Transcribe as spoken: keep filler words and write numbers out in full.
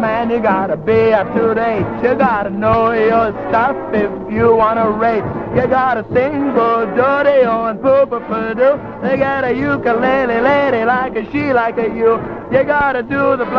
man, you gotta be up to date. You gotta know your stuff if you wanna rate. You gotta sing good, dirty, and poo-poo-poo-doo. They got a ukulele lady like a she like a you. You gotta do the